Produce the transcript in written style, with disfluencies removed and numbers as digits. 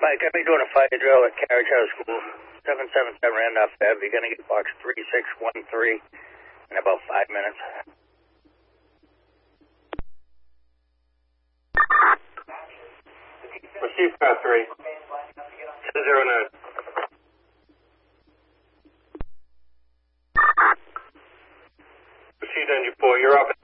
Mike, I'll be doing a fire drill at Carriage House School, 777 Randolph Ave. You're going to get box 3613 in about 5 minutes. Receive car 3. 209. Proceed engine 4. You're up.